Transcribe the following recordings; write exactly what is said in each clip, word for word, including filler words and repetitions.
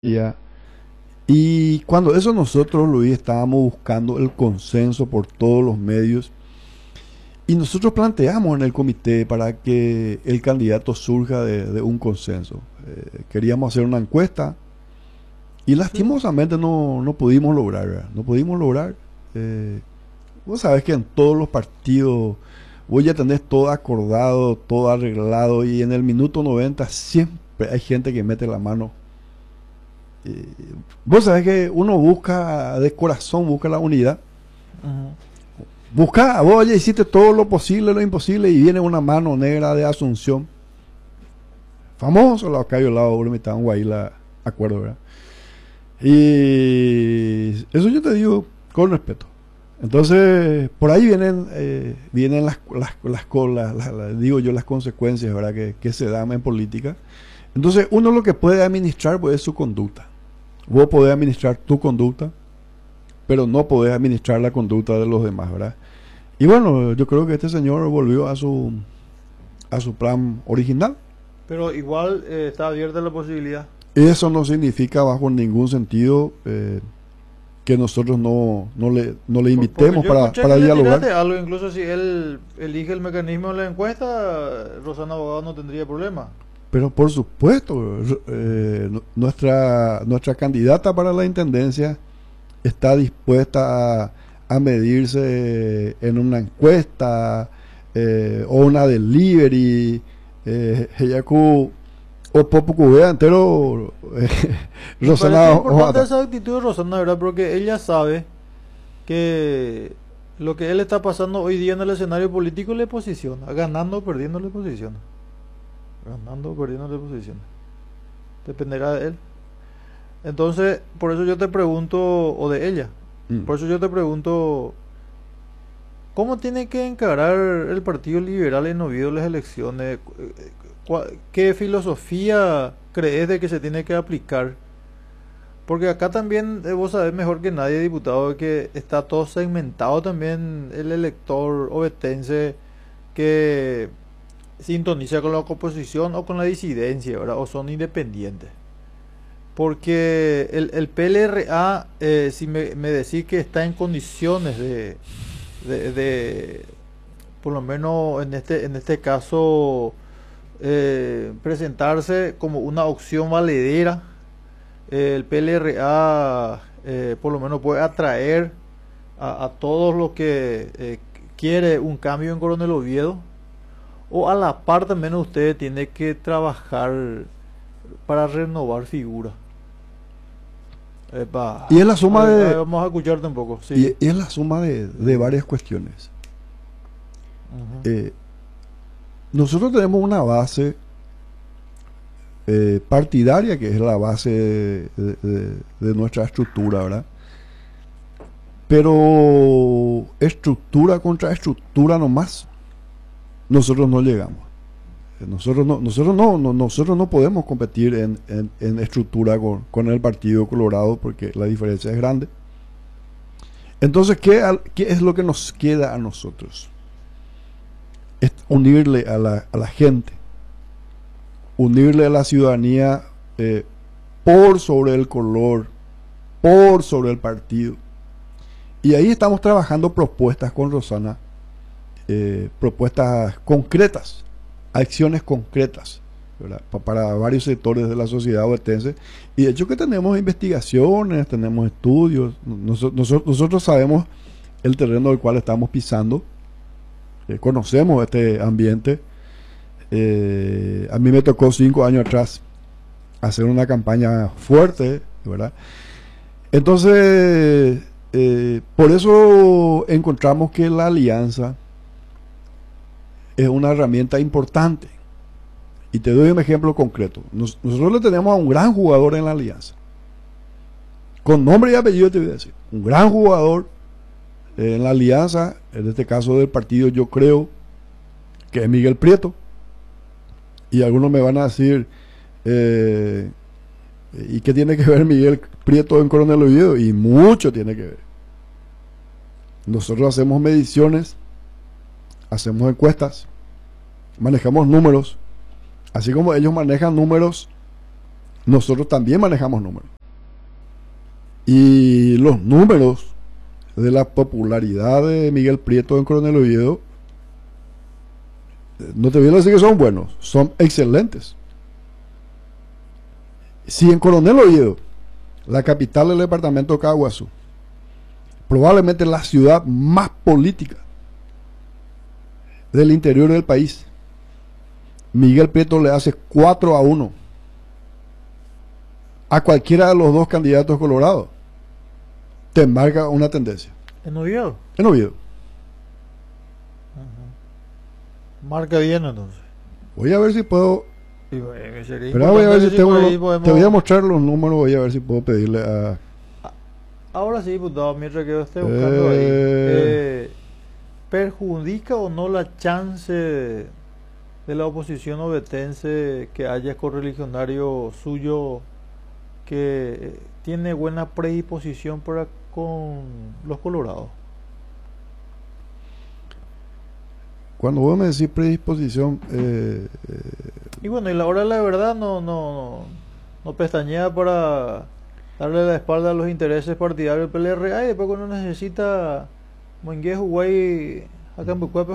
Ya. Y cuando eso nosotros, Luis, estábamos buscando el consenso por todos los medios y nosotros planteamos en el comité para que el candidato surja de, de un consenso. Eh, queríamos hacer una encuesta y Sí. lastimosamente no, no pudimos lograr, ¿verdad? No pudimos lograr. Eh, vos sabés que en todos los partidos vos ya tenés todo acordado, todo arreglado y en el minuto noventa siempre hay gente que mete la mano. Eh, vos sabés que uno busca de corazón, busca la unidad. Ujú. Busca, vos ya hiciste todo lo posible, lo imposible, y viene una mano negra de Asunción. Famoso la Ocavio Lado, Urmitán, Guaila, acuerdo, ¿verdad? Y eso yo te digo con respeto. Entonces, por ahí vienen eh, vienen las, las, las, las, las- las- digo yo, las consecuencias, ¿verdad? Que, que se dan en política. Entonces, uno lo que puede administrar pues, es su conducta. Vos podés administrar tu conducta, pero no podés administrar la conducta de los demás, ¿verdad? Y bueno, yo creo que este señor volvió a su a su plan original. Pero igual eh, está abierta la posibilidad. Eso no significa bajo ningún sentido eh, que nosotros no, no, le, no le Por- porque invitemos yo para, escuché para que le dialogar. tiraste algo, incluso si él elige el mecanismo de la encuesta, Rosana Abogado no tendría problema. Pero por supuesto, eh, nu- nuestra, nuestra candidata para la intendencia está dispuesta a, a medirse en una encuesta eh, o una delivery. Eh, ella cu- o poco cubea entero eh, Me parece Rosana importante Ojata. esa actitud de Rosana, ¿verdad? Porque ella sabe que lo que él está pasando hoy día en el escenario político le posiciona, ganando o perdiendo le posiciona. Ganando o perdiendo le posiciona. Dependerá de él. Entonces, por eso yo te pregunto, o de ella, Mm. por eso yo te pregunto, ¿cómo tiene que encarar el Partido Liberal en Oviedo las elecciones? ¿Cuál- ¿Qué filosofía crees de que se tiene que aplicar? Porque acá también eh, vos sabés mejor que nadie, diputado, que está todo segmentado también el elector ovetense que sintoniza con la oposición o con la disidencia, ¿verdad? O son independientes. Porque el, el P L R A, eh, si me, me decís que está en condiciones de, de, de, por lo menos en este, en este caso, eh, presentarse como una opción valedera, eh, el P L R A eh, por lo menos puede atraer a, a todos los que eh, quiere un cambio en Coronel Oviedo, o a la par también usted tiene que trabajar para renovar figuras. Y Epa, es la a suma ver, a ver, de, vamos a escucharte un poco, y, sí. y es la suma de, de varias cuestiones. Ujú. Eh, nosotros tenemos una base eh, partidaria, que es la base de, de- de nuestra estructura, ¿verdad? Pero estructura contra estructura nomás, nosotros no llegamos. Eh, Nosotros no, nosotros no, no- nosotros no podemos competir en, en- en estructura con, con el Partido Colorado porque la diferencia es grande. Entonces, ¿qué, al- qué es lo que nos queda a nosotros? Es unirle a la, a la gente, unirle a la ciudadanía eh, por sobre el color, por sobre el partido. Y ahí estamos trabajando propuestas con Rosana, eh, propuestas concretas, acciones concretas, ¿verdad? Pa- para varios sectores de la sociedad ovetense. Y de hecho que tenemos investigaciones, tenemos estudios, noso- noso- nosotros sabemos el terreno del cual estamos pisando, eh, conocemos este ambiente. Eh, a mí me tocó cinco años atrás hacer una campaña fuerte, ¿verdad? Entonces, eh, por eso encontramos que la alianza es una herramienta importante. Y te doy un ejemplo concreto. Nos- nosotros le tenemos a un gran jugador en la alianza. Con nombre y apellido te voy a decir. Un gran jugador eh, en la alianza, en este caso del partido, yo creo que es Miguel Prieto. Y algunos me van a decir, eh, ¿y qué tiene que ver Miguel Prieto en Coronel Oviedo? Y mucho tiene que ver. Nosotros hacemos mediciones, hacemos encuestas, manejamos números, así como ellos manejan números nosotros también manejamos números. Y los números de la popularidad de Miguel Prieto en Coronel Oviedo, no te voy a decir que son buenos, son excelentes. Si en Coronel Oviedo, la capital del departamento de Caguazú, probablemente la ciudad más política del interior del país, Miguel Prieto le hace cuatro a uno a cualquiera de los dos candidatos colorados, te marca una tendencia. ¿En Oviedo? En Oviedo. Uh-huh. Marca bien entonces. Voy a ver si puedo. Y bueno, sería Pero voy a ver si si tengo. por ahí Los, podemos... Te voy a mostrar los números, voy a ver si puedo pedirle a. Ahora sí, diputado, mientras que yo esté buscando ahí. Eh, Eh, ¿Perjudica o no la chance de la oposición ovetense que haya correligionario suyo que eh, tiene buena predisposición para con los colorados? Cuando vos me decís predisposición, eh, eh, Y bueno, y la hora de la verdad no, no, no pestañea para darle la espalda a los intereses partidarios del P L R A y después cuando necesita Mongue Huawei acá en Bucuepe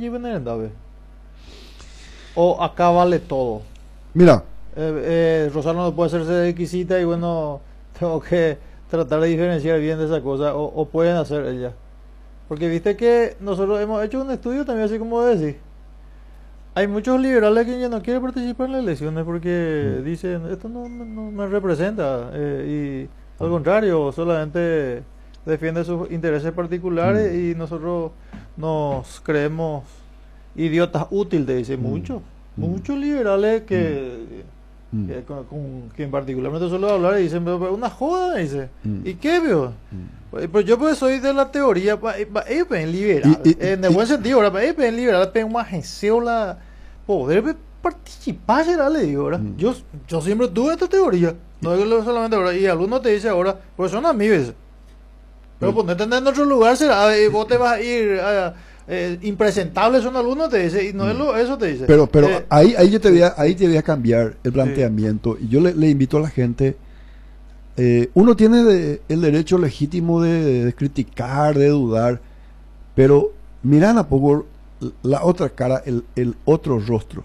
o acá vale todo. mira, Eh, eh, Rosano no puede hacerse de exquisita y bueno, tengo que tratar de diferenciar bien de esa cosa, o, o pueden hacer ella. Porque viste que nosotros hemos hecho un estudio también, así como decís. Hay muchos liberales que ya no quieren participar en las elecciones porque mm. dicen, esto no, no me representa, eh, y al contrario, solamente defiende sus intereses particulares mm. y nosotros nos creemos idiotas útiles, dice mm. muchos, mm. muchos liberales que... Mm. Que, con, con, que en particularmente suelo hablar y dicen, pero una joda, dice, mm. ¿y qué veo? Mm. Pues yo pues soy de la teoría, ellos ven liberal, y, y, en el y, buen sentido, ahora ellos ven liberal, pen más geseo la poder participar, será, le digo, ahora. Mm. Yo, yo siempre tuve esta teoría, no es solamente ahora, y alguno te dice ahora, pues son amigos, pero mm. ponete en otro lugar, será, y vos te vas a ir a... Eh, impresentables son algunos, te dice, y no mm. es lo, eso te dice. Pero, pero eh, ahí, ahí yo te voy a, ahí te voy a cambiar el planteamiento, sí. Y yo le, le invito a la gente, eh, uno tiene de, el derecho legítimo de, de criticar, de dudar, pero miran a poco la otra cara, el, el otro rostro.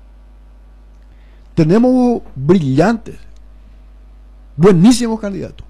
Tenemos brillantes, buenísimos candidatos,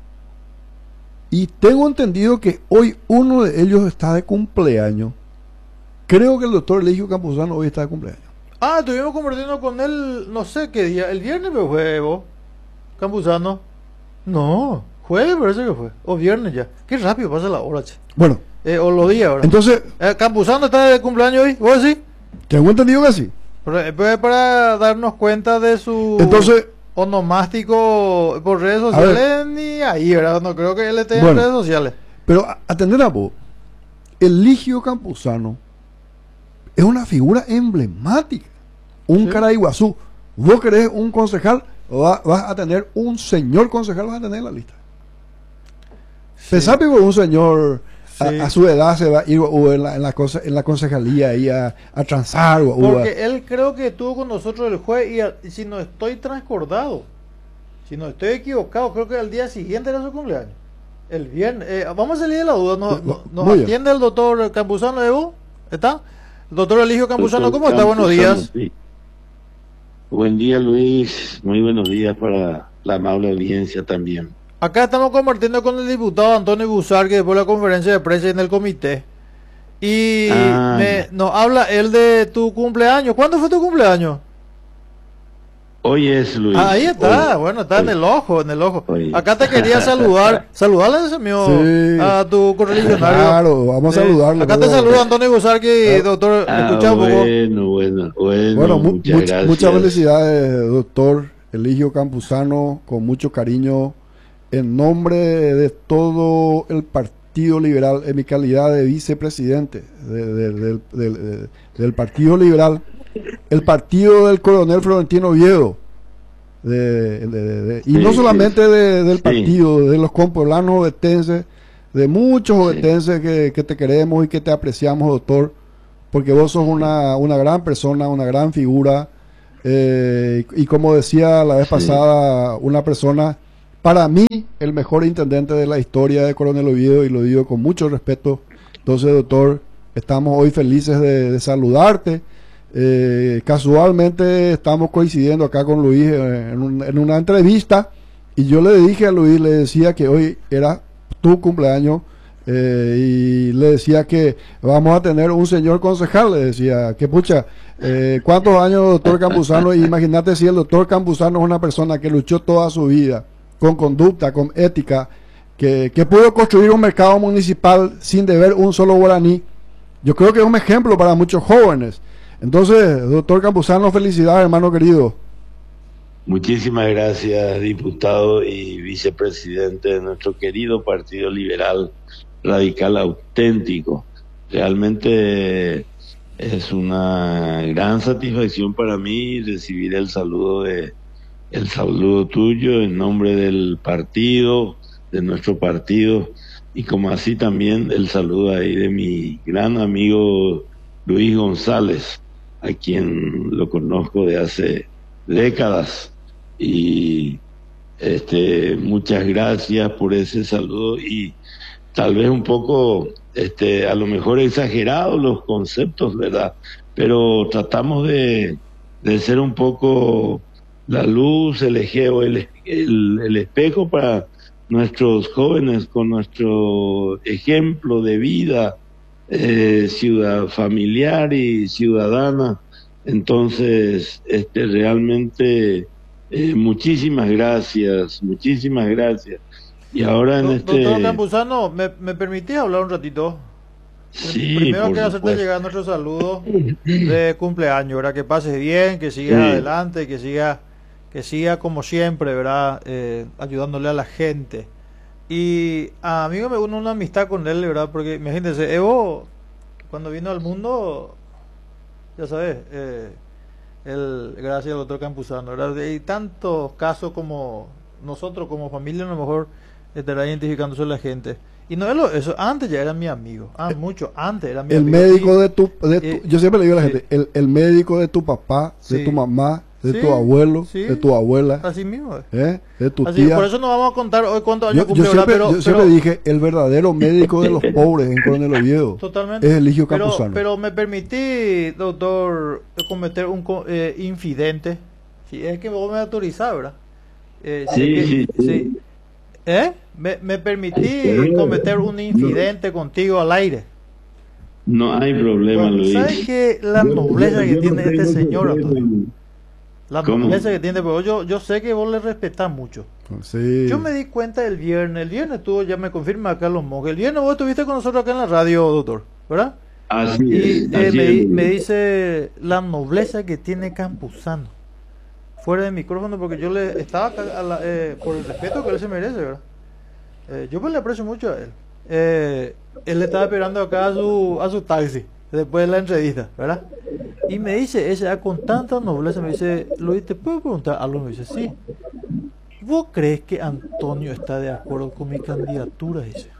y tengo entendido que hoy uno de ellos está de cumpleaños. Creo que el doctor Eligio Campuzano hoy está de cumpleaños. Ah, estuvimos conversando con él, no sé qué día, el viernes, pero fue vos, Campuzano. No, jueves parece que fue, o viernes ya. Qué rápido pasa la hora, che. Bueno. Eh, o los días ahora. Entonces. Eh, Campuzano está de cumpleaños hoy, ¿vos decís? Tengo entendido que sí. Pero, pero para darnos cuenta de su Entonces, onomástico por redes sociales, ni ahí, ¿verdad? No creo que él esté bueno, en redes sociales. Pero atender a vos, Eligio Campuzano es una figura emblemática, un sí. Caraiguazú. Vos querés un concejal, va, vas a tener un señor concejal, vas a tener en la lista. Sí. Pensá que un señor sí. a, a su edad se va a ir o en, la, en, la cosa, en la concejalía ahí a, a transar. O, Porque a, él creo que estuvo con nosotros el jueves y, a, y si no estoy transcordado, si no estoy equivocado, creo que al día siguiente era su cumpleaños. El viernes. Eh, vamos a salir de la duda. Nos, no, nos atiende bien. El doctor Campuzano, Evo. ¿Está? Doctor Eligio Campuzano, ¿cómo está? Buenos días. Sí. Buen día, Luis. Muy buenos días para la amable audiencia también. Acá estamos compartiendo con el diputado Antonio Guzar, que después de la conferencia de prensa en el comité. Y ah, me, nos habla él de tu cumpleaños. ¿Cuándo fue tu cumpleaños? Hoy es, Luis. Ah, ahí está, hoy, bueno, está hoy, en el ojo, en el ojo. Hoy. Acá te quería saludar, saludarle ese mío sí. a tu correligionario. Claro, vamos a saludarlo. Acá te saluda Antonio Guzarqui, ah, doctor, ah, escucha un poco. Bueno, bueno, bueno. Bueno, mu muchas, much muchas felicidades, doctor Eligio Campuzano, con mucho cariño, en nombre de todo el Partido Liberal, en mi calidad de vicepresidente de, de, de, de, de, del Partido Liberal. El partido del coronel Florentino Oviedo de, de, de, de, y sí, no solamente sí. de, del partido, sí. de los compoblanos ovetenses, de muchos ovetenses sí. que, que te queremos y que te apreciamos, doctor, porque vos sos una, una gran persona, una gran figura, Eh, y, y como decía la vez Sí. pasada una persona, para mí el mejor intendente de la historia de Coronel Oviedo, y lo digo con mucho respeto. Entonces, doctor, estamos hoy felices de, de saludarte. Eh, casualmente estamos coincidiendo acá con Luis eh, en, un- en una entrevista, y yo le dije a Luis, le decía que hoy era tu cumpleaños, eh, y le decía que vamos a tener un señor concejal. Le decía que pucha, eh, ¿cuántos años, doctor Campuzano? Y imagínate si el doctor Campuzano es una persona que luchó toda su vida con conducta, con ética, que, que pudo construir un mercado municipal sin deber un solo guaraní. Yo creo que es un ejemplo para muchos jóvenes. Entonces, doctor Campuzano, felicidades, hermano querido. Muchísimas gracias, diputado y vicepresidente de nuestro querido Partido Liberal Radical Auténtico. Realmente es una gran satisfacción para mí recibir el saludo de el saludo tuyo en nombre del partido, de nuestro partido, y como así también el saludo ahí de mi gran amigo Luis González, a quien lo conozco de hace décadas. Y este muchas gracias por ese saludo, y tal vez un poco este a lo mejor exagerados los conceptos, ¿verdad? Pero tratamos de, de ser un poco la luz, el eje o el, el, el espejo para nuestros jóvenes, con nuestro ejemplo de vida eh, ciudad familiar y ciudadana. Entonces, este realmente eh, muchísimas gracias, muchísimas gracias. Y ahora en Do- Doctor este... Campuzano, ¿me, me permitís hablar un ratito? Sí, Primero por quiero hacerte supuesto. llegar nuestro saludo de cumpleaños, ¿verdad? Que pases bien, que sigas Sí. adelante, que siga, que siga como siempre, ¿verdad? Eh, ayudándole a la gente. Y a mí me une una amistad con él, ¿verdad? Porque imagínense, Evo, cuando vino al mundo, ya sabes, eh, el, gracias al doctor Campuzano, ¿verdad? Hay tantos casos como nosotros, como familia, a lo mejor estará identificándose la gente. Y no es lo, eso, antes ya era mi amigo, ah, mucho antes era mi El amigo. médico Y- de tu, de tu- eh, yo siempre le digo a la sí. gente, el, el médico de tu papá, de Sí. tu mamá, de Sí, tu abuelo, sí. de tu abuela, Así mismo es. ¿eh? de tu Así, tía. por eso no vamos a contar hoy cuántos años Yo, yo cumple, ¿verdad? siempre, Pero, yo siempre pero- dije, el verdadero médico de los pobres en Coronel Oviedo Totalmente. es Eligio Pero, Campuzano. pero me permití, doctor, cometer un co- eh, infidente. Si es que vos me autorizás, ¿verdad? Eh, si Sí, es que- sí, sí. sí. ¿Eh? Me, me permití cometer un infidente contigo al aire. No hay problema, Bueno, Luis. ¿sabes qué? La nobleza que tiene este señor, Antonio. La ¿Cómo? nobleza que tiene, pero yo, yo sé que vos le respetás mucho. Sí. Yo me di cuenta el viernes, el viernes tú ya me confirma Carlos Monge, el viernes vos estuviste con nosotros acá en la radio, doctor, ¿verdad? Así Y es, eh, así me, es, di- Luis. me dice la nobleza que tiene Campuzano, fuera de micrófono, porque yo le estaba acá a la- eh, por el respeto que él se merece, ¿verdad? Eh, yo pues le aprecio mucho a él. Eh, él le estaba esperando acá a su, a su taxi, después de la entrevista, ¿verdad? Y me dice, ella con tanta nobleza, me dice, Luis, ¿te puedo preguntar algo? Me dice, sí. ¿Vos crees que Antonio está de acuerdo con mi candidatura? Dice.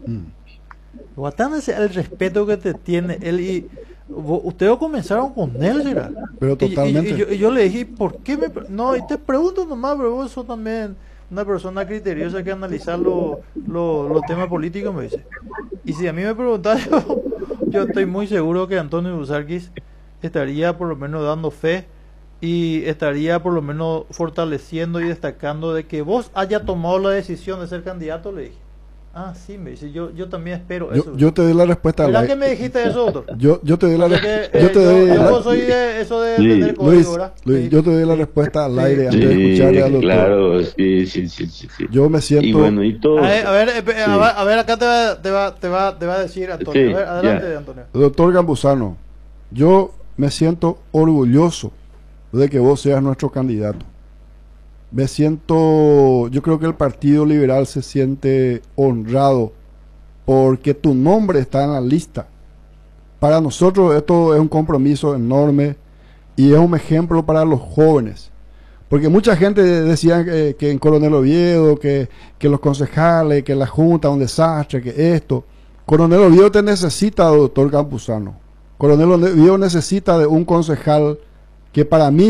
Mm. Guatándose el respeto que te tiene él y vos- ustedes comenzaron con él, ¿será? Pero Y- y- totalmente. Y, yo, y yo le dije, ¿por qué me...? pre- No, y te pregunto nomás, pero vos sos también una persona criteriosa que analizar lo- lo- los temas políticos, me dice. Y si a mí me preguntas, yo, yo estoy muy seguro que Antonio Busarquis estaría por lo menos dando fe y estaría por lo menos fortaleciendo y destacando de que vos haya tomado la decisión de ser candidato, le dije. Ah, sí, me dice, yo, yo también espero eso. Yo, yo te doy la respuesta al ¿Verdad aire. que me dijiste eso, doctor? Yo, yo te doy la O sea respuesta. que, eh, Yo te yo, doy yo la- soy de eso de Sí. tener código, Luis, ¿verdad? Luis, Sí. yo te doy la Sí. respuesta al Sí. aire antes de Sí, escucharle al doctor. claro, sí, sí, sí, sí, sí. Yo me siento. Y bueno, y todo. A ver, a ver, eh, eh, Sí. a ver, a ver, acá te va, te va, te va, te va a decir Antonio. Sí, A ver, adelante, ya. Antonio. Doctor Campuzano, yo me siento orgulloso de que vos seas nuestro candidato. Me siento, yo creo que el Partido Liberal se siente honrado porque tu nombre está en la lista. Para nosotros esto es un compromiso enorme y es un ejemplo para los jóvenes. Porque mucha gente decía que, que en Coronel Oviedo, que, que los concejales, que la Junta, un desastre, que esto. Coronel Oviedo te necesita, doctor Campuzano. Coronel Oviedo necesita de un concejal que para mí,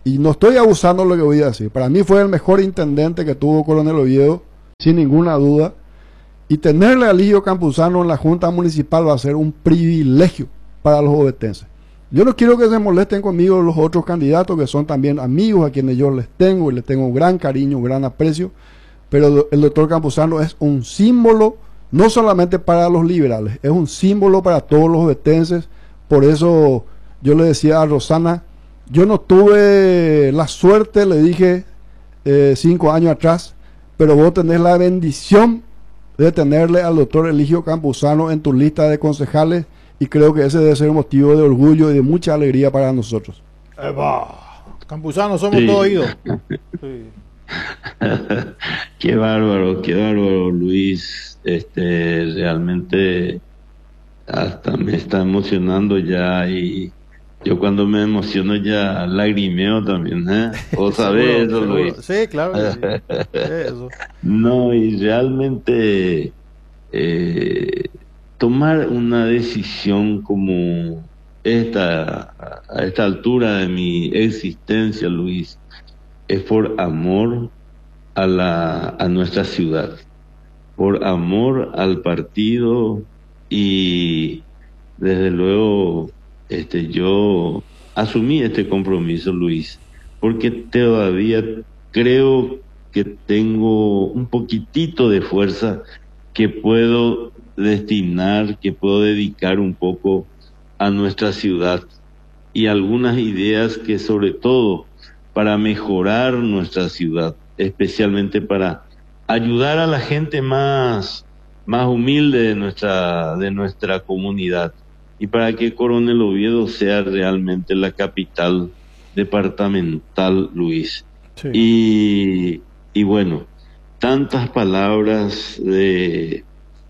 y no estoy abusando de lo que voy a decir, para mí fue el mejor intendente que tuvo Coronel Oviedo, sin ninguna duda, y tenerle a Eligio Campuzano en la Junta Municipal va a ser un privilegio para los ovetenses. Yo no quiero que se molesten conmigo los otros candidatos que son también amigos a quienes yo les tengo y les tengo gran cariño, gran aprecio, pero el doctor Campuzano es un símbolo no solamente para los liberales, es un símbolo para todos los ovetenses. Por eso yo le decía a Rosana, yo no tuve la suerte, le dije eh, cinco años atrás, pero vos tenés la bendición de tenerle al doctor Eligio Campuzano en tu lista de concejales, y creo que ese debe ser un motivo de orgullo y de mucha alegría para nosotros. Eva, Campuzano, somos Sí. todos oídos. Sí. Qué bárbaro, qué bárbaro, Luis. Este, realmente hasta me está emocionando ya, y yo cuando me emociono ya lagrimeo también, ¿eh? ¿Vos sabés eso, Seguro, Luis? seguro. Sí, claro que sí. Sí, eso. No, y realmente eh, tomar una decisión como esta, a esta altura de mi existencia, Luis, es por amor a la, a nuestra ciudad, por amor al partido, y desde luego este yo asumí este compromiso, Luis, porque todavía creo que tengo un poquitito de fuerza que puedo destinar, que puedo dedicar un poco a nuestra ciudad, y algunas ideas que sobre todo para mejorar nuestra ciudad, especialmente para ayudar a la gente más, más humilde de nuestra, de nuestra comunidad, y para que Coronel Oviedo sea realmente la capital departamental, Luis. Sí. Y, y bueno, tantas palabras de,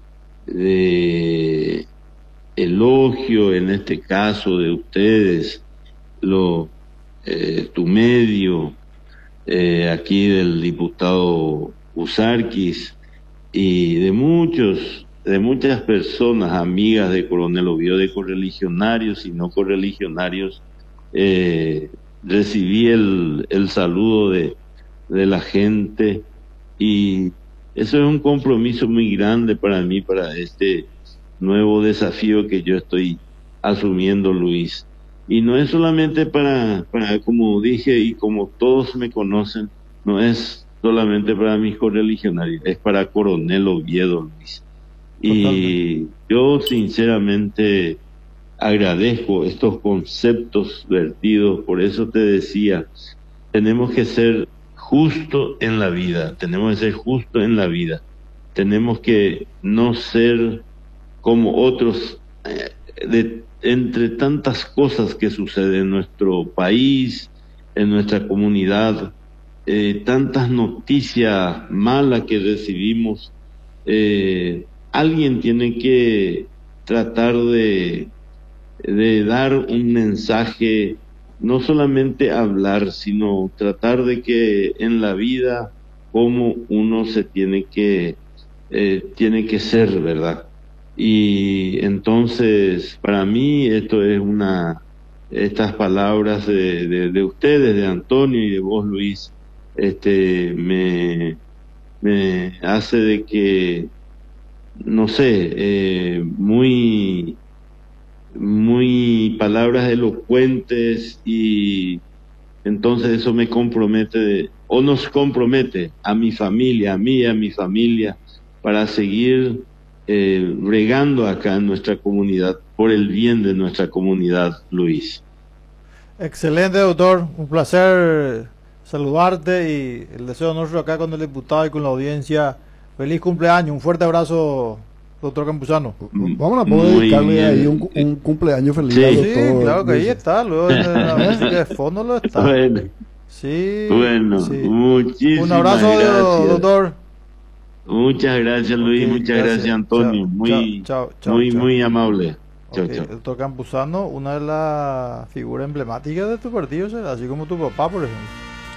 de elogio, en este caso de ustedes, lo, eh, tu medio, eh, aquí del diputado Usarquis, y de muchos, de muchas personas amigas de Coronel Oviedo, de correligionarios y no correligionarios. eh, recibí el, el saludo de, de la gente, y eso es un compromiso muy grande para mí, para este nuevo desafío que yo estoy asumiendo, Luis. Y no es solamente para, para, como dije y como todos me conocen, no es solamente para mis correligionarios, es para Coronel Oviedo, Luis. Y Totalmente. yo sinceramente agradezco estos conceptos vertidos, por eso te decía, tenemos que ser justos en la vida, tenemos que ser justos en la vida, tenemos que no ser como otros, eh, de, entre tantas cosas que suceden en nuestro país, en nuestra comunidad, eh, tantas noticias malas que recibimos, eh, alguien tiene que tratar de, de dar un mensaje, no solamente hablar, sino tratar de que en la vida cómo uno se tiene que, eh, tiene que ser, ¿verdad? Y entonces, para mí, esto es una, estas palabras de, de, de ustedes, de Antonio y de vos, Luis, este, me, me hace de que, no sé, eh, muy, muy palabras elocuentes, y entonces eso me compromete, de, o nos compromete a mi familia, a mí y a mi familia, para seguir eh, regando acá en nuestra comunidad, por el bien de nuestra comunidad, Luis. Excelente, doctor. Un placer saludarte, y el deseo nuestro acá con el diputado y con la audiencia. Feliz cumpleaños. Un fuerte abrazo, doctor Campuzano. Vamos a poder Muy dedicarle bien. ahí un, un cumpleaños feliz Sí. al Sí, doctor. claro que ahí Luis. está. Luego en la música de fondo lo está. Bueno, Sí. bueno, sí. muchísimas Un abrazo, gracias. doctor. Muchas gracias, Luis, Ok, muchas gracias, gracias. Antonio, Chao, muy, chao, chao, muy, chao. muy amable. Chao, Ok, chao. el doctor Campuzano, una de las figuras emblemáticas de tu partido, será así como tu papá, por ejemplo.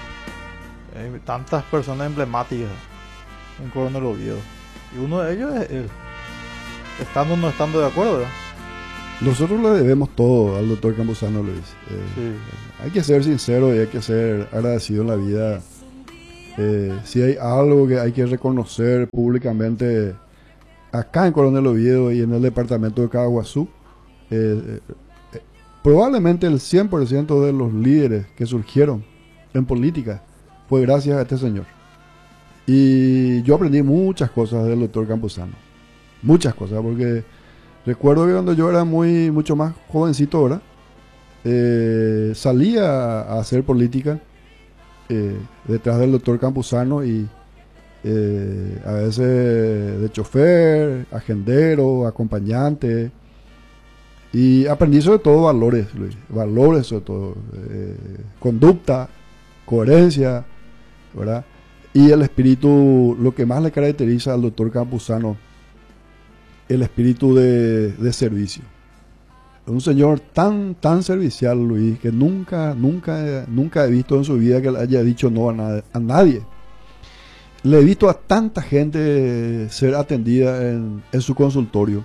Hay tantas personas emblemáticas en Coronel Oviedo, y uno de ellos es él, estando o no estando de acuerdo, ¿verdad? Nosotros le debemos todo al doctor Campuzano, Luis. Eh, Sí. Hay que ser sincero y hay que ser agradecido en la vida. Eh, si hay algo que hay que reconocer públicamente acá en Coronel Oviedo y en el departamento de Caguazú, eh, eh, probablemente el cien por ciento de los líderes que surgieron en política fue gracias a este señor. Y yo aprendí muchas cosas del doctor Campuzano. Muchas cosas, porque recuerdo que cuando yo era muy mucho más jovencito ahora, eh, salía a hacer política eh, detrás del doctor Campuzano y eh, a veces de chofer, agendero, acompañante, y aprendí sobre todo valores, Luis, valores sobre todo, eh, conducta, coherencia, ¿verdad? Y el espíritu, lo que más le caracteriza al doctor Campuzano, el espíritu de, de servicio. Un señor tan tan servicial, Luis, que nunca nunca nunca he visto en su vida que le haya dicho no a, na- a nadie. Le he visto a tanta gente ser atendida en, en su consultorio.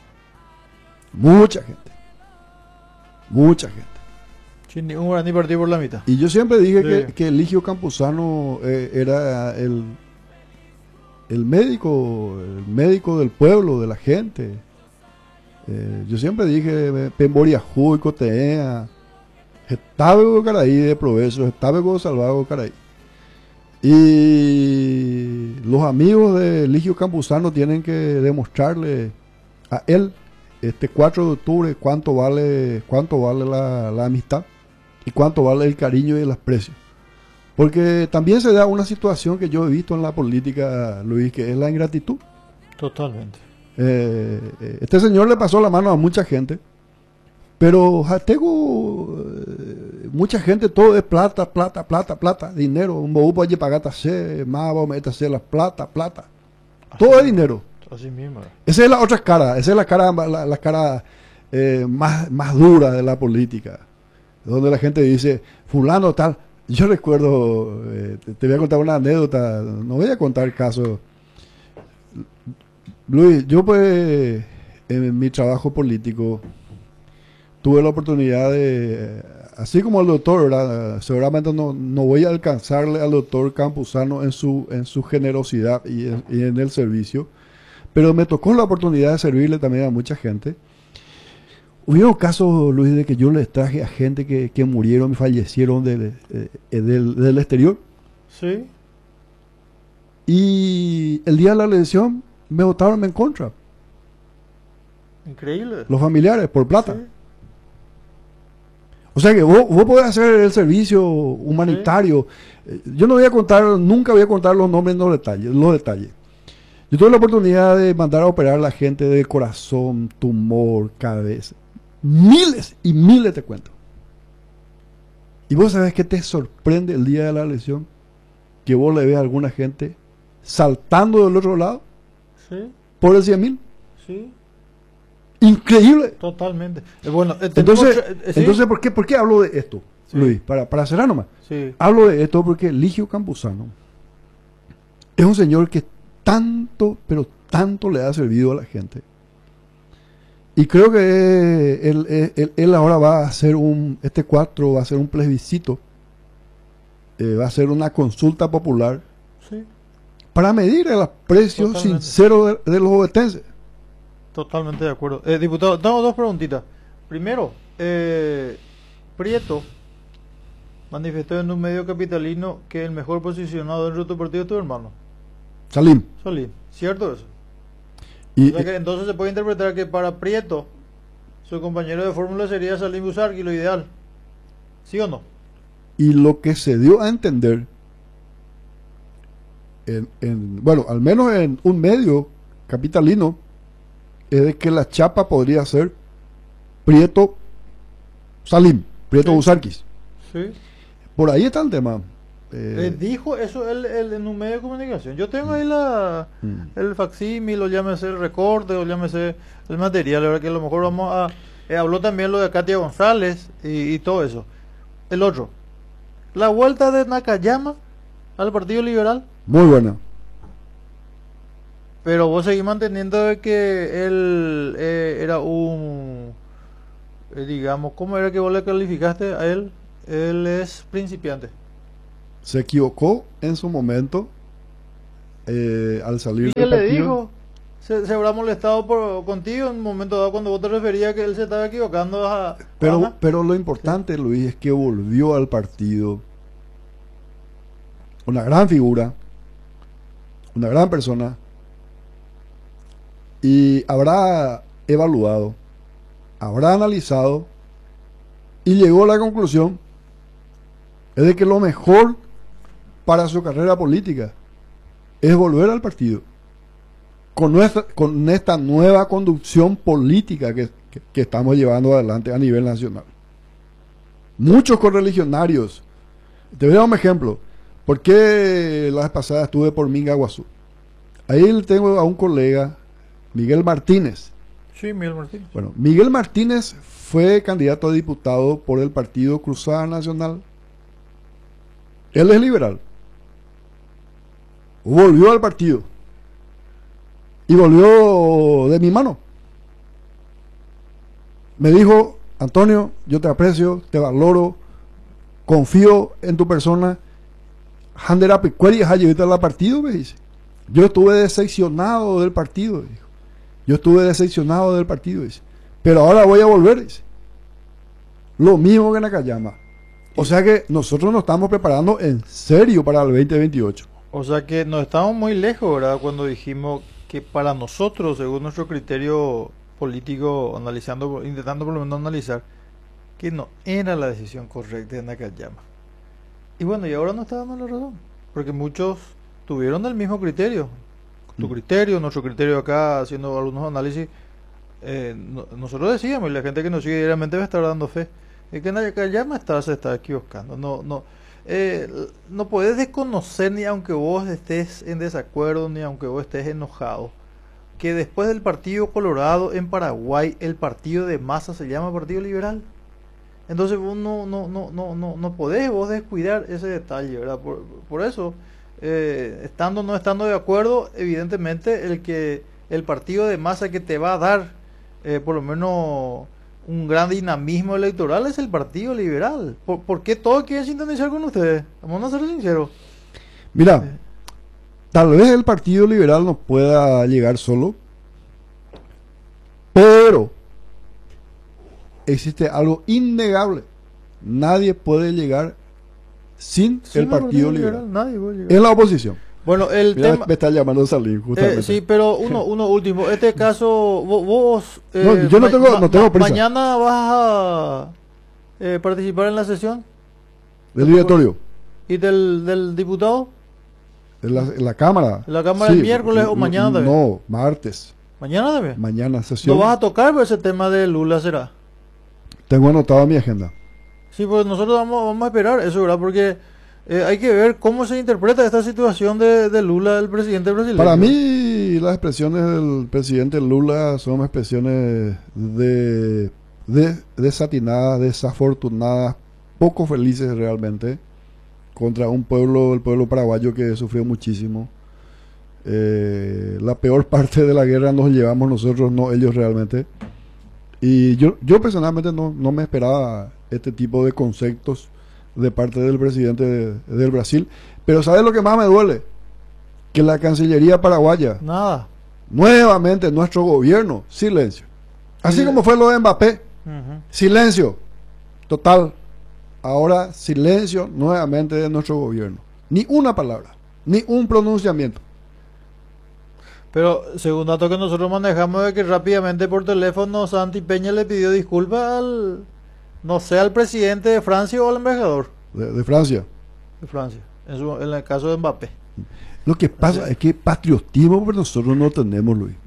Mucha gente. Mucha gente. Sin ningún guaraní partido por la mitad. Y yo siempre dije Sí. que, que Eligio Campuzano eh, era el, el médico, el médico del pueblo, de la gente. Eh, yo siempre dije, Pemboriajú y Cotea, Estábego Caraí de Provecho, Estábego Salvago Caraí. Y los amigos de Eligio Campuzano tienen que demostrarle a él, este cuatro de octubre, cuánto vale, cuánto vale la, la amistad y cuánto vale el cariño y el aprecio. Porque también se da una situación que yo he visto en la política, Luis, que es la ingratitud. Totalmente. Eh, eh, este señor le pasó la mano a mucha gente, pero Jatego, eh, mucha gente, todo es plata, plata, plata, plata, dinero. Un bobo puede pagar tase, más vamos a meter la plata, plata. Todo es dinero. Así mismo. Esa es la otra cara, esa es la cara, la, la cara eh, más, más dura de la política, donde la gente dice, fulano tal. Yo recuerdo, eh, te, te voy a contar una anécdota, no voy a contar el caso. Luis, yo pues en mi trabajo político tuve la oportunidad de, así como el doctor, ¿verdad? Seguramente no, no voy a alcanzarle al doctor Campuzano en su, en su generosidad y en, y en el servicio, pero me tocó la oportunidad de servirle también a mucha gente. Hubieron casos, Luis, de que yo les traje a gente que, que murieron y fallecieron del, eh, del, del exterior. Sí. Y el día de la elección me votaron en contra. Increíble. Los familiares, por plata. Sí. O sea que vos, vos podés hacer el servicio humanitario. Eh, Yo no voy a contar, nunca voy a contar los nombres, los detalles, los detalles. Yo tuve la oportunidad de mandar a operar a la gente de corazón, tumor, cabeza. Miles y miles te cuento. Y vos sabés que te sorprende el día de la elección, que vos le ves a alguna gente saltando del otro lado Sí. por el cien mil. Sí. Increíble. Totalmente. Eh, bueno, eh, tenemos Entonces, tre- eh, sí. entonces ¿por qué, por qué hablo de esto, Sí. Luis? Para, para cerrar nomás. Sí. Hablo de esto porque Eligio Campuzano es un señor que tanto, pero tanto le ha servido a la gente. Y creo que él, él- él- él ahora va a hacer un, este cuatro va a hacer un plebiscito, eh, va a hacer una consulta popular Sí. para medir el aprecio Totalmente. sincero de, de los ovetenses. Totalmente de acuerdo. Eh, diputado, tengo dos preguntitas. Primero, eh, Prieto manifestó en un medio capitalino que el mejor posicionado dentro de tu partido es tu hermano, Salim. Solín. ¿Cierto eso? Y, O sea que entonces se puede interpretar que para Prieto, su compañero de fórmula sería Salim Busarqui, lo ideal. ¿Sí o no? y lo que se dio a entender, en, en- bueno, al menos en un medio capitalino, es de que la chapa podría ser Prieto Salim, Prieto Sí. Busarquis. Sí. Por ahí está el tema. Eh, Eh, dijo eso él, él en un medio de comunicación. Yo tengo ahí la mm. el facsímil, o llámese el recorte, o llámese el material. La verdad que a lo mejor vamos a... eh, habló también lo de Katia González y, y todo eso. El otro. La vuelta de Nakayama al Partido Liberal. Muy buena. Pero vos seguís manteniendo de que él eh, era un, eh, digamos, ¿cómo era que vos le calificaste a él? Él es principiante. Se equivocó en su momento eh, al salir ¿Y qué del le partido. dijo? Se, se habrá molestado por, contigo en un momento dado cuando vos te referías que él se estaba equivocando. A, Pero, Ajá. pero lo importante, Luis, es que volvió al partido una gran figura, una gran persona, y habrá evaluado, habrá analizado y llegó a la conclusión es de que lo mejor para su carrera política es volver al partido con nuestra, con esta nueva conducción política que, que, que estamos llevando adelante a nivel nacional. Muchos correligionarios, te voy a dar un ejemplo. ¿Por qué la vez pasada estuve por Mingaguazú? Ahí tengo a un colega, Miguel Martínez. Sí, Miguel Martínez. Bueno, Miguel Martínez fue candidato a diputado por el Partido Cruzada Nacional. Él es liberal. Volvió al partido. Y volvió de mi mano. Me dijo, Antonio, yo te aprecio, te valoro, confío en tu persona. Handera Picueri es ayudita al partido, me dice. Yo estuve decepcionado del partido, dijo. Yo estuve decepcionado del partido, dice. Pero ahora voy a volver, dice. Lo mismo que Nakayama. O sea que nosotros nos estamos preparando en serio para el veinte veintiocho. O sea que nos estamos muy lejos, ¿verdad? Cuando dijimos que para nosotros, según nuestro criterio político, analizando, intentando por lo menos analizar, que no era la decisión correcta de Nakayama. Y bueno, y ahora nos está dando la razón, porque muchos tuvieron el mismo criterio. Tu criterio, nuestro criterio acá, haciendo algunos análisis, eh, no, nosotros decíamos, y la gente que nos sigue diariamente va a estar dando fe, es que Nakayama está, se está equivocando. No, no, eh, no puedes desconocer, ni aunque vos estés en desacuerdo, ni aunque vos estés enojado, que después del Partido Colorado en Paraguay, el partido de masa se llama Partido Liberal. Entonces vos no, no, no, no, no, no podés vos descuidar ese detalle, ¿verdad? Por, por eso, eh, estando o no estando de acuerdo, evidentemente el que el partido de masa que te va a dar eh, por lo menos un gran dinamismo electoral es el Partido Liberal. ¿Por, por qué todos quieren sintonizar con ustedes? Vamos a ser sinceros. Mira, Eh, tal vez el Partido Liberal no pueda llegar solo, pero existe algo innegable. Nadie puede llegar sin sin el Partido Liberal. Nadie puede llegar. En la oposición. Bueno, el Mira, tema... me está llamando a salir justamente. Eh, sí, pero uno, uno último. Este caso, vos... vos, eh, No, yo no ma- tengo- ma- no tengo prisa. Mañana vas a eh, participar en la sesión Del directorio, y del, del diputado. en la, en la Cámara. ¿En la Cámara el miércoles o mañana también? No, martes. Mañana también. Mañana sesión. ¿Lo vas a tocar? Pues ese tema de Lula será. Tengo anotado mi agenda. Sí, pues nosotros vamos, vamos a esperar eso, ¿verdad? Porque eh, hay que ver cómo se interpreta esta situación de, de Lula, el presidente brasileño. Para mí, las expresiones del presidente Lula son expresiones de, de desatinadas, desafortunadas, poco felices realmente, contra un pueblo, el pueblo paraguayo que sufrió muchísimo. Eh, la peor parte de la guerra nos llevamos nosotros, no ellos realmente. Y yo, yo personalmente no, no me esperaba este tipo de conceptos de parte del presidente de- del Brasil. Pero ¿sabes lo que más me duele? Que la Cancillería paraguaya, Nada. nuevamente nuestro gobierno, silencio. Así Sí. como fue lo de Mbappé, Ujú. silencio total. Ahora silencio nuevamente de nuestro gobierno. Ni una palabra, ni un pronunciamiento. Pero según dato que nosotros manejamos de que rápidamente por teléfono Santi Peña le pidió disculpas al, no sé, al presidente de Francia o al embajador De, de Francia. de Francia, en, su- en el caso de Mbappé. Lo que pasa es que patriotismo pues nosotros no tenemos, Luis.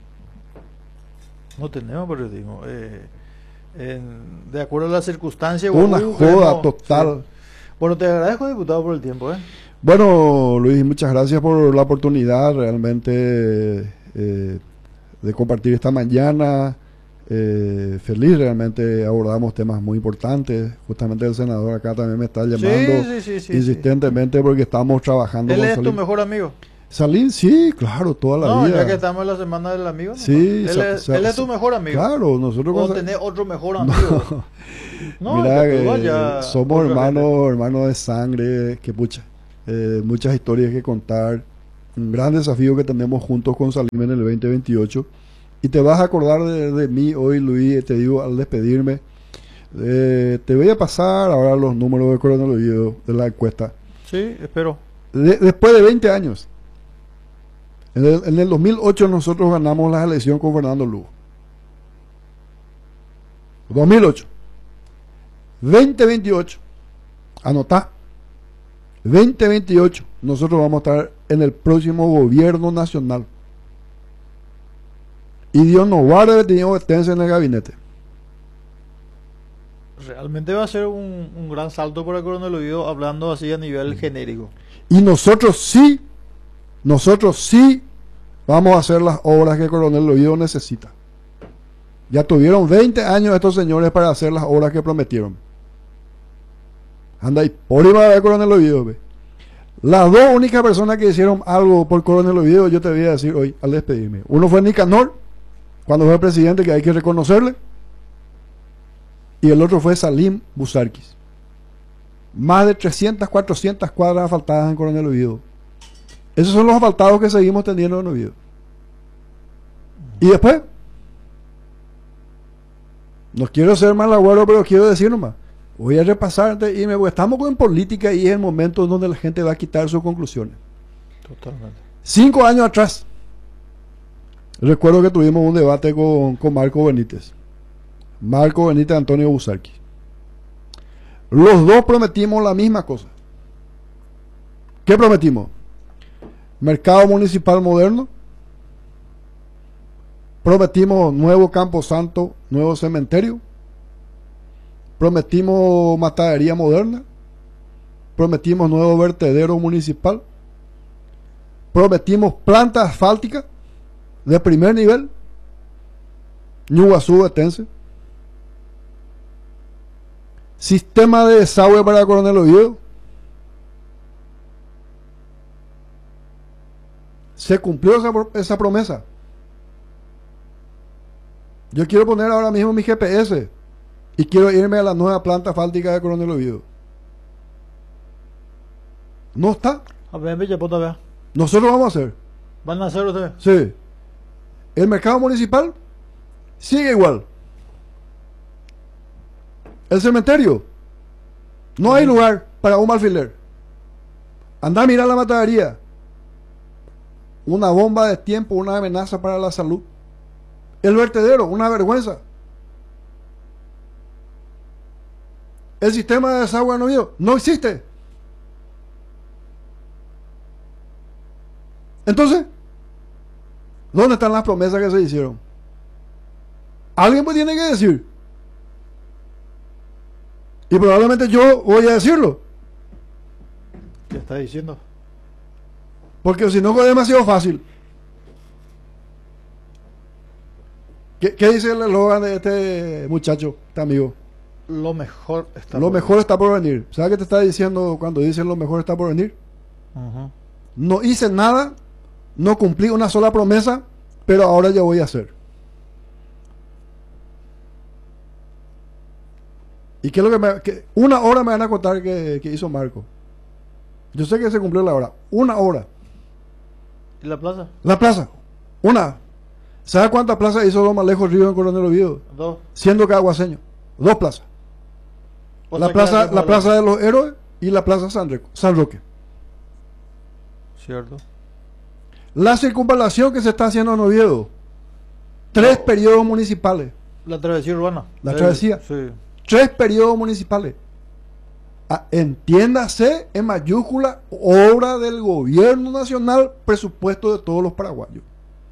No tenemos periodismo. Eh, en- de acuerdo a las circunstancias. Una uh, joda queremos- total. sí. Bueno, te agradezco, diputado, por el tiempo. ¿eh? Bueno, Luis, muchas gracias por la oportunidad realmente eh, de compartir esta mañana. Eh, feliz, realmente abordamos temas muy importantes. Justamente el senador acá también me está llamando Sí, sí, sí, sí, insistentemente porque estamos trabajando Él con es tu salir- mejor amigo. Salim, sí, claro, toda la No, vida. ya que estamos en la semana del amigo. ¿no? Sí, él, sa- es, sa- él es tu mejor amigo. Claro, nosotros O con- tenés otro mejor amigo. No, Mira, ya tú que vaya somos otra hermanos, gente. hermanos de sangre, que pucha, eh, muchas historias que contar, un gran desafío que tenemos juntos con Salim en el veinte veintiocho, y te vas a acordar de, de mí hoy, Luis, te digo al despedirme, eh, te voy a pasar ahora los números de Coronel Oviedo de la encuesta. Sí, espero. De- después de veinte años, en el, en el dos mil ocho nosotros ganamos la elección con Fernando Lugo. dos mil ocho. veinte veintiocho. Anotá. veinte veintiocho. Nosotros vamos a estar en el próximo gobierno nacional. Y Dios nos guarde de tener Bettense en el gabinete. Realmente va a ser un, un gran salto para Coronel Oviedo, hablando así a nivel genérico. Y nosotros sí, nosotros sí vamos a hacer las obras que Coronel Oviedo necesita. Ya tuvieron veinte años estos señores para hacer las obras que prometieron. Anda ahí, por iba de Coronel Oviedo, ve. Las dos únicas personas que hicieron algo por Coronel Oviedo, yo te voy a decir hoy al despedirme. Uno fue Nicanor, cuando fue presidente, que hay que reconocerle. Y el otro fue Salim Busarquis. Más de trescientas, cuatrocientas cuadras asfaltadas en Coronel Oviedo. Esos son los asfaltados que seguimos teniendo en Oviedo. Y después, no quiero ser mal agüero, pero quiero decir nomás, voy a repasarte y me voy. Estamos en política y es el momento donde la gente va a quitar sus conclusiones. Totalmente. Cinco años atrás, recuerdo que tuvimos un debate con, con Marco Benítez. Marco Benítez, Antonio Busarquis. Los dos prometimos la misma cosa. ¿Qué prometimos? Mercado municipal moderno. Prometimos nuevo camposanto, nuevo cementerio. Prometimos matadería moderna. Prometimos nuevo vertedero municipal. Prometimos planta asfáltica de primer nivel. Ñuguazú, Bettense. Sistema de desagüe para Coronel Oviedo. Se cumplió esa, esa promesa. Yo quiero poner ahora mismo mi G P S y quiero irme a la nueva planta asfáltica de Coronel Oviedo. No está. A ver, Villa, puta, vea. Nosotros vamos a hacer. ¿Van a hacer ustedes? Sí. El mercado municipal sigue igual. El cementerio. No hay lugar para un alfiler. Anda a mirar la matadería. Una bomba de tiempo, una amenaza para la salud. El vertedero, una vergüenza. El sistema de desagüe en Oviedo no existe. Entonces, ¿dónde están las promesas que se hicieron? Alguien pues tiene que decir. Y probablemente yo voy a decirlo. ¿Qué está diciendo? Porque si no es demasiado fácil. ¿Qué, qué dice el eslogan de este muchacho, este amigo? Lo mejor está Lo por mejor está por venir. ¿Sabes qué te está diciendo cuando dice lo mejor está por venir? Ujú. No hice nada, no cumplí una sola promesa, pero ahora ya voy a hacer. ¿Y qué es lo que me... que una hora me van a contar que, que hizo Marco? Yo sé que se cumplió la hora. Una hora. ¿Y la plaza? La plaza. Una. ¿Sabes cuántas plazas hizo Loma Lejos Río en Coronel Oviedo? Dos. Siendo que aguaseño. Dos plazas. O La sea, que plaza, hacemos la plaza de los héroes y la plaza San, Reco- San Roque. Cierto. La circunvalación que se está haciendo en Oviedo. Tres periodos municipales. La travesía urbana. La Eh, travesía. Sí. Tres periodos municipales. Ah, entiéndase en mayúscula, obra del gobierno nacional, presupuesto de todos los paraguayos.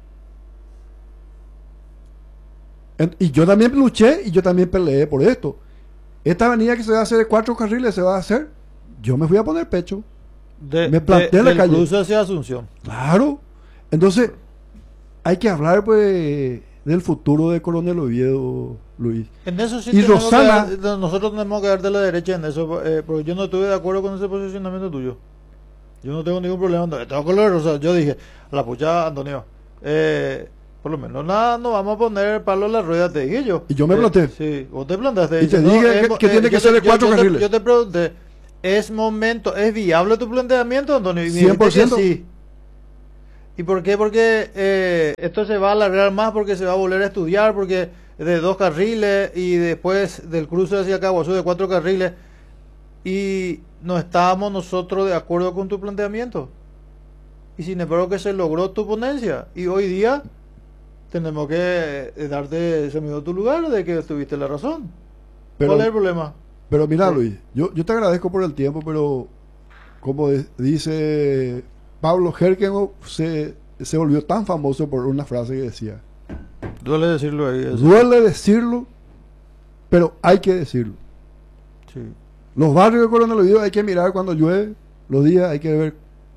En- y yo también luché y yo también peleé por esto. Esta avenida que se va a hacer de cuatro carriles se va a hacer. Yo me fui a poner pecho. De, Me planteé en la del calle. cruce hacia Asunción. Claro. Entonces, hay que hablar pues del futuro de Coronel Oviedo, Luis. En eso sí Y tenemos Rosana- que dar- nosotros tenemos que darte la derecha en eso, eh, porque yo no estuve de acuerdo con ese posicionamiento tuyo. Yo no tengo ningún problema, no, tengo color, o sea, yo dije, a la pucha, Antonio, eh, por lo menos nada, no vamos a poner palo en la rueda, te dije yo. Y yo me eh, planteé. Sí, vos te planteaste. Y te no, dije es, que, que eh, tiene que yo ser te- de cuatro yo, yo carriles. Te, yo te pregunté, ¿es momento, es viable tu planteamiento, Antonio? Y me cien por dijiste ciento. que sí. ¿Y por qué? Porque eh, esto se va a alargar más, porque se va a volver a estudiar, porque de dos carriles y después del cruce hacia Caguazú de cuatro carriles. Y no estábamos nosotros de acuerdo con tu planteamiento. Y sin embargo que se logró tu ponencia. Y hoy día tenemos que eh, darte ese mismo tu lugar de que tuviste la razón. Pero, ¿Cuál es el problema? pero mira, Sí. Luis, yo, yo te agradezco por el tiempo, pero como de- dice Pablo Herkenhoff, se, se volvió tan famoso por una frase que decía: Duele decirlo ahí. eso. duele decirlo, pero hay que decirlo. Sí. Los barrios de Coronel Oviedo hay que mirar cuando llueve, los días hay que ver.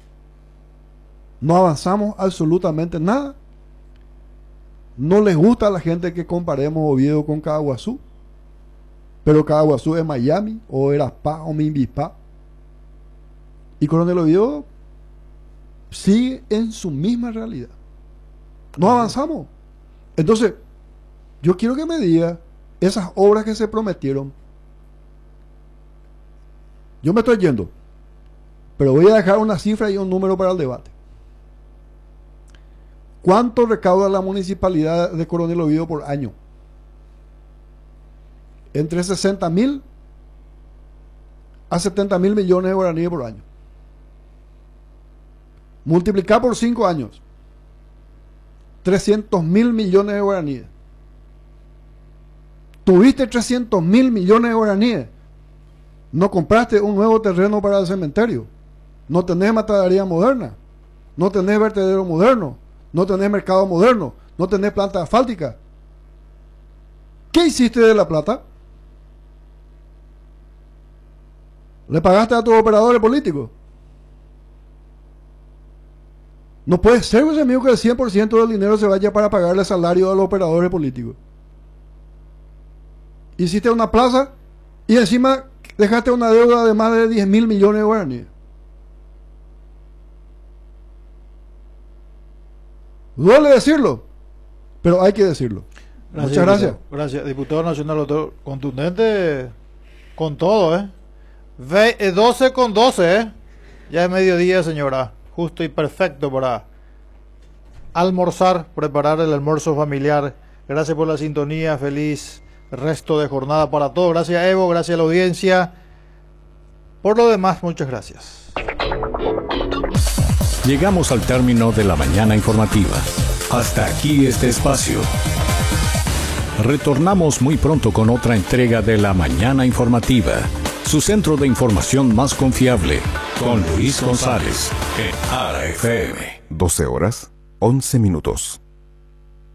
No avanzamos absolutamente nada. No les gusta a la gente que comparemos Oviedo con Caguazú, pero Caguazú es Miami, o Eraspa, o Minvispa. Y Coronel Oviedo sigue en su misma realidad. No avanzamos. Entonces, yo quiero que me diga esas obras que se prometieron. Yo me estoy yendo, pero voy a dejar una cifra y un número para el debate. ¿Cuánto recauda la municipalidad de Coronel Oviedo por año? Entre sesenta mil a setenta mil millones de guaraníes por año. Multiplicar por cinco años, trescientos mil millones de guaraníes. Tuviste trescientos mil millones de guaraníes. No compraste un nuevo terreno para el cementerio. No tenés matadería moderna. No tenés vertedero moderno. No tenés mercado moderno. No tenés planta asfáltica. ¿Qué hiciste de la plata? ¿Le pagaste a tus operadores políticos? No puede ser, pues, amigo, que el cien por ciento del dinero se vaya para pagarle salario a los operadores políticos. Hiciste una plaza y encima dejaste una deuda de más de diez mil millones de guaraníes. Duele decirlo, pero hay que decirlo. Gracias, Muchas gracias. diputado. Gracias, diputado nacional, doctor, contundente con todo, ¿eh? Ve, eh, doce con doce, ¿eh? Ya es mediodía, señora. Justo y perfecto para almorzar, preparar el almuerzo familiar. Gracias por la sintonía, feliz resto de jornada para todos. Gracias, Evo, gracias a la audiencia. Por lo demás, muchas gracias. Llegamos al término de la mañana informativa. Hasta aquí este espacio. Retornamos muy pronto con otra entrega de la mañana informativa, su centro de información más confiable, con Luis González en A R A F M. doce horas, once minutos.